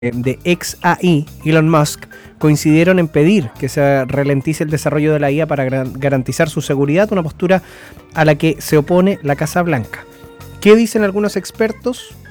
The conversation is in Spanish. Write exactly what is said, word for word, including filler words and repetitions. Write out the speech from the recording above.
de ex A I, Elon Musk, coincidieron en pedir que se ralentice el desarrollo de la I A para garantizar su seguridad, una postura a la que se opone la Casa Blanca. ¿Qué dicen algunos expertos?